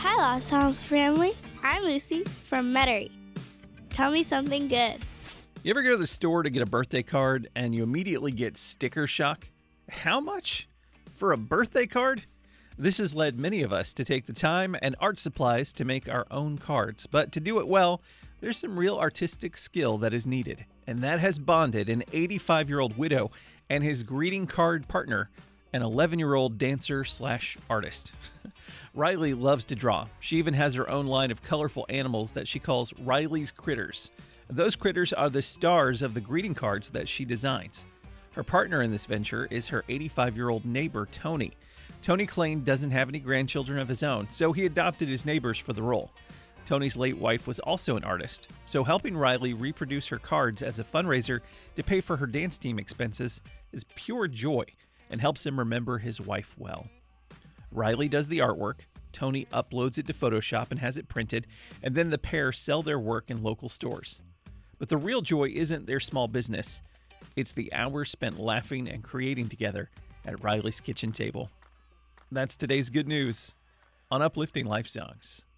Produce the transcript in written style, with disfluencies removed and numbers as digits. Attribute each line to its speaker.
Speaker 1: Hi, Lost House family. I'm Lucy from Metairie. Tell me something good.
Speaker 2: You ever go to the store to get a birthday card and you immediately get sticker shock? How much? For a birthday card? This has led many of us to take the time and art supplies to make our own cards. But to do it well, there's some real artistic skill that is needed. And that has bonded an 85-year-old widow and his greeting card partner, an 11-year-old dancer/artist. Riley loves to draw. She even has her own line of colorful animals that she calls Riley's Critters. Those critters are the stars of the greeting cards that she designs. Her partner in this venture is her 85-year-old neighbor, Tony. Tony Klain doesn't have any grandchildren of his own, so he adopted his neighbors for the role. Tony's late wife was also an artist, so helping Riley reproduce her cards as a fundraiser to pay for her dance team expenses is pure joy and helps him remember his wife well. Riley does the artwork, Tony uploads it to Photoshop and has it printed, and then the pair sell their work in local stores. But the real joy isn't their small business. It's the hours spent laughing and creating together at Riley's kitchen table. That's today's good news on Uplifting Life Songs.